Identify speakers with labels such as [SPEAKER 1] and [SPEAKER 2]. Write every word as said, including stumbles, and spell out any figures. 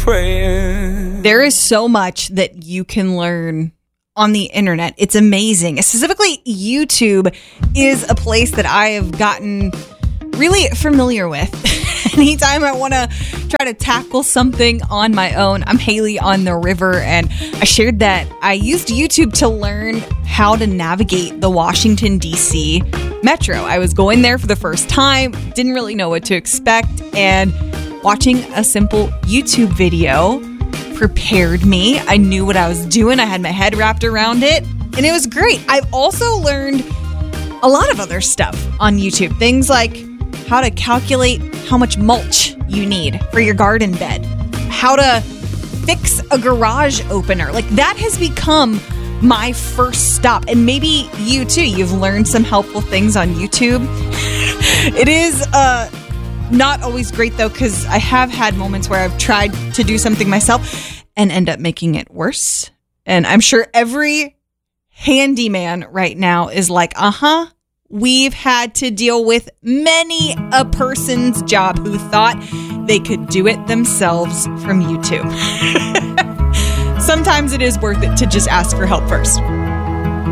[SPEAKER 1] praying.
[SPEAKER 2] There is so much that you can learn on the internet. It's amazing. Specifically, YouTube is a place that I have gotten really familiar with. Anytime I want to try to tackle something on my own, I'm Haley on the River, and I shared that I used YouTube to learn how to navigate the Washington, D C metro. I was going there for the first time, didn't really know what to expect, and watching a simple YouTube video prepared me. I knew what I was doing. I had my head wrapped around it, and it was great. I've also learned a lot of other stuff on YouTube. Things like how to calculate how much mulch you need for your garden bed, how to fix a garage opener. Like, that has become my first stop. And maybe you too, you've learned some helpful things on YouTube. It is uh, not always great though, because I have had moments where I've tried to do something myself and end up making it worse. And I'm sure every handyman right now is like, uh-huh, we've had to deal with many a person's job who thought they could do it themselves from YouTube. Sometimes it is worth it to just ask for help first.